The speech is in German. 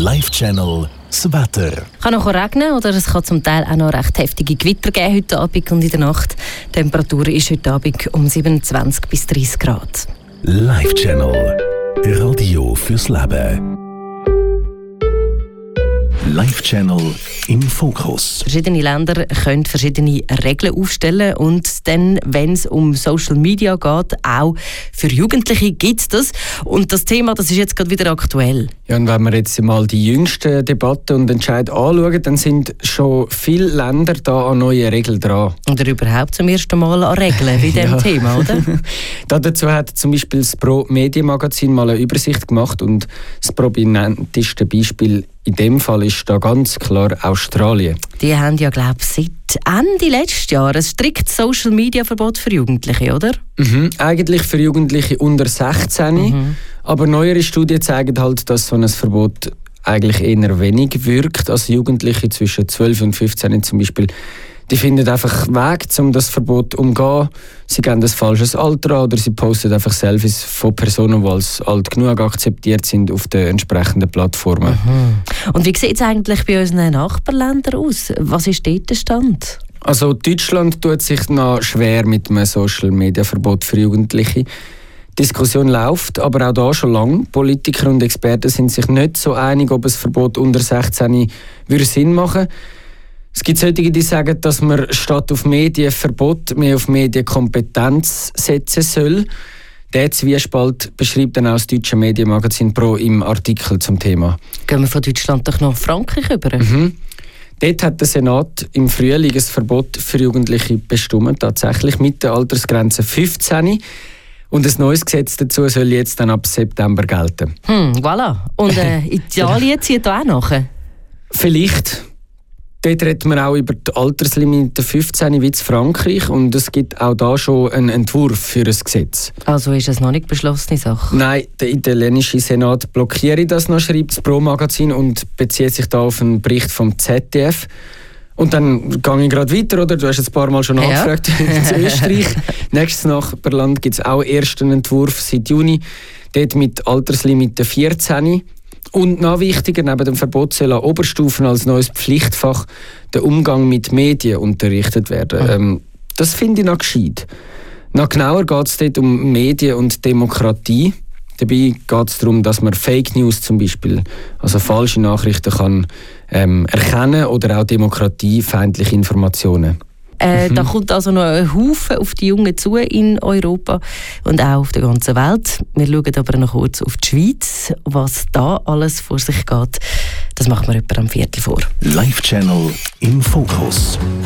Live-Channel das Wetter. Es kann noch regnen oder es kann zum Teil auch noch recht heftige Gewitter geben heute Abend und in der Nacht. Die Temperatur ist heute Abend um 27 bis 30 Grad. Live-Channel. Radio fürs Leben. Live-Channel im Fokus. Verschiedene Länder können verschiedene Regeln aufstellen und dann, wenn es um Social Media geht, auch für Jugendliche gibt es das. Und das Thema, das ist jetzt gerade wieder aktuell. Ja, und wenn wir jetzt mal die jüngsten Debatten und Entscheide anschauen, dann sind schon viele Länder da an neuen Regeln dran. Oder überhaupt zum ersten Mal an Regeln bei diesem Thema, oder? Dazu hat zum Beispiel das Pro-Medienmagazin mal eine Übersicht gemacht und das prominenteste Beispiel in dem Fall ist da ganz klar Australien. Die haben ja, glaube ich, seit Ende letzten Jahr ein striktes Social-Media-Verbot für Jugendliche, oder? Eigentlich für Jugendliche unter 16. Aber neuere Studien zeigen halt, dass so ein Verbot eigentlich eher wenig wirkt. Also Jugendliche zwischen 12 und 15 zum Beispiel, die finden einfach Wege, um das Verbot zu umgehen. Sie geben ein falsches Alter an oder sie posten einfach Selfies von Personen, die als alt genug akzeptiert sind auf den entsprechenden Plattformen. Und wie sieht es eigentlich bei unseren Nachbarländern aus? Was ist dort der Stand? Also Deutschland tut sich noch schwer mit einem Social-Media-Verbot für Jugendliche. Die Diskussion läuft, aber auch da schon lange. Politiker und Experten sind sich nicht so einig, ob ein Verbot unter 16 würde Sinn machen würde. Es gibt solche, die sagen, dass man statt auf Medienverbot mehr auf Medienkompetenz setzen soll. Diesen Zwiespalt beschreibt dann auch das deutsche Medienmagazin Pro im Artikel zum Thema. Gehen wir von Deutschland doch nach Frankreich über? Dort hat der Senat im Frühling ein Verbot für Jugendliche bestimmt, tatsächlich mit der Altersgrenze 15. Und ein neues Gesetz dazu soll jetzt dann ab September gelten. Voilà. Und Italien zieht da auch nach? Vielleicht. Dort reden wir auch über die Alterslimite 15 wie in Frankreich und es gibt auch da schon einen Entwurf für ein Gesetz. Also ist das noch nicht beschlossene Sache? Nein, der italienische Senat blockiert das noch, schreibt das Pro-Magazin und bezieht sich da auf einen Bericht vom ZDF. Und dann gehe ich gerade weiter, oder? Du hast jetzt ein paar Mal schon angefragt. Zu Österreich. Nächstes Nachbarland gibt es auch erst einen Entwurf seit Juni. Dort mit Alterslimite 14. Und noch wichtiger, neben dem Verbot soll an Oberstufen als neues Pflichtfach der Umgang mit Medien unterrichtet werden. Das finde ich noch gescheit. Noch genauer geht es dort um Medien und Demokratie. Dabei geht es darum, dass man Fake News zum Beispiel, also falsche Nachrichten kann erkennen oder auch demokratiefeindliche Informationen. Da kommt also noch ein Haufen auf die Jungen zu in Europa und auch auf der ganzen Welt. Wir schauen aber noch kurz auf die Schweiz, was da alles vor sich geht. Das machen wir etwa am Viertel vor. Live-Channel im Fokus.